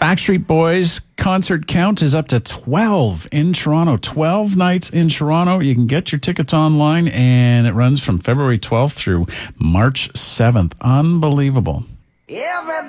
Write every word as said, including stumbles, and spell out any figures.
Backstreet Boys concert count is up to twelve in Toronto. twelve nights in Toronto. You can get your tickets online, and it runs from February twelfth through March seventh. Unbelievable.